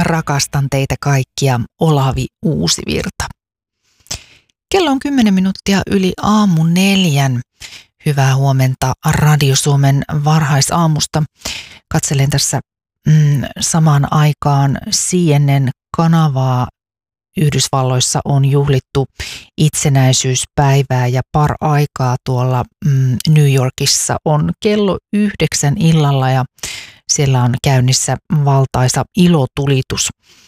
Rakastan teitä kaikkia, Olavi Uusivirta. Kello on 10 minuuttia yli 3:00. Hyvää huomenta Radio Suomen varhaisaamusta. Katselen tässä samaan aikaan CNN-kanavaa. Yhdysvalloissa on juhlittu itsenäisyyspäivää ja aikaa tuolla New Yorkissa on kello 9 illalla ja siellä on käynnissä valtaisa ilotulitus.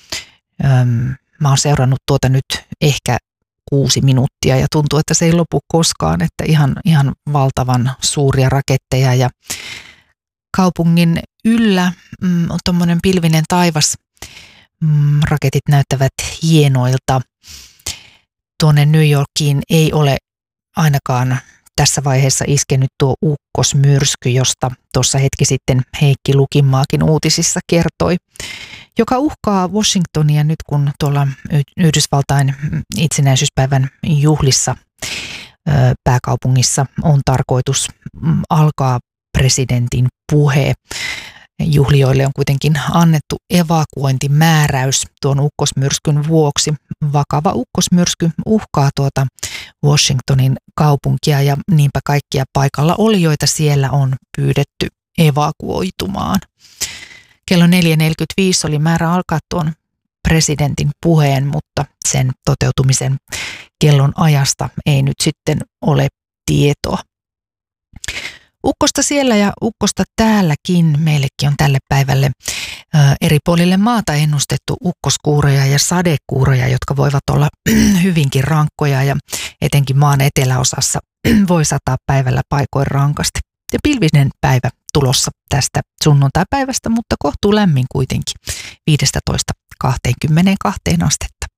Mä oon seurannut tuota nyt ehkä 6 minuuttia ja tuntuu, että se ei lopu koskaan, että ihan valtavan suuria raketteja ja kaupungin yllä on tommonen pilvinen taivas. Raketit näyttävät hienoilta. Tuonne New Yorkiin ei ole ainakaan tässä vaiheessa iskenyt tuo ukkosmyrsky, josta tuossa hetki sitten Heikki Lukinmaakin uutisissa kertoi, joka uhkaa Washingtonia nyt, kun tuolla Yhdysvaltain itsenäisyyspäivän juhlissa pääkaupungissa on tarkoitus alkaa presidentin puhe. Juhlijoille on kuitenkin annettu evakuointimääräys tuon ukkosmyrskyn vuoksi. Vakava ukkosmyrsky uhkaa tuota Washingtonin kaupunkia ja niinpä kaikkia paikalla olijoita siellä on pyydetty evakuoitumaan. Kello 4:45 oli määrä alkaa tuon presidentin puheen, mutta sen toteutumisen kellon ajasta ei nyt sitten ole tietoa. Ukkosta siellä ja ukkosta täälläkin. Meillekin on tälle päivälle eri puolille maata ennustettu ukkoskuuroja ja sadekuuroja, jotka voivat olla hyvinkin rankkoja ja etenkin maan eteläosassa voi sataa päivällä paikoin rankasti. Ja pilvinen päivä tulossa tästä sunnuntaipäivästä, mutta kohtuu lämmin kuitenkin 15–22 astetta.